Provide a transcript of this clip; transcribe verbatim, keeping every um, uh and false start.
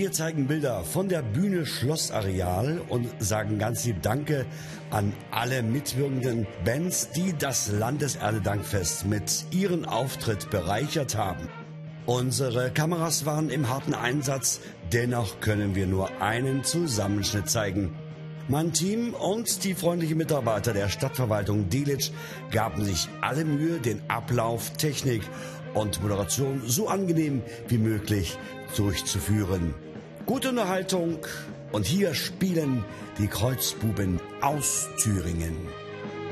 Wir zeigen Bilder von der Bühne Schlossareal und sagen ganz lieb Danke an alle mitwirkenden Bands, die das Landeserntedankfest mit ihrem Auftritt bereichert haben. Unsere Kameras waren im harten Einsatz, dennoch können wir nur einen Zusammenschnitt zeigen. Mein Team und die freundlichen Mitarbeiter der Stadtverwaltung Delitzsch gaben sich alle Mühe, den Ablauf, Technik und Moderation so angenehm wie möglich durchzuführen. Gute Unterhaltung und hier spielen die Kreuzbuben aus Thüringen.